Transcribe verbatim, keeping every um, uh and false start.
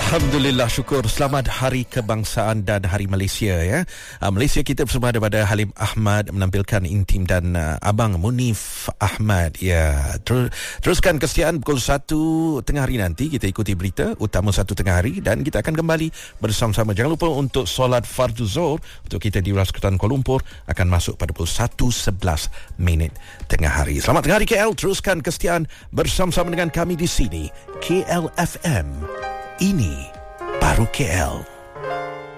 Alhamdulillah, syukur. Selamat Hari Kebangsaan dan Hari Malaysia ya. Uh, Malaysia kita bersama daripada Halim Ahmad menampilkan Intim dan uh, Abang Munif Ahmad. Ya, Ter- teruskan kesetiaan pukul satu tengah hari nanti. Kita ikuti berita utama satu tengah hari dan kita akan kembali bersama-sama. Jangan lupa untuk solat Fardu Zuhur untuk kita di Wilayah Sultan Kuala Lumpur akan masuk pada pukul satu sebelas minit tengah hari. Selamat tengah hari K L. Teruskan kesetiaan bersama-sama dengan kami di sini K L F M. Ini baru K L.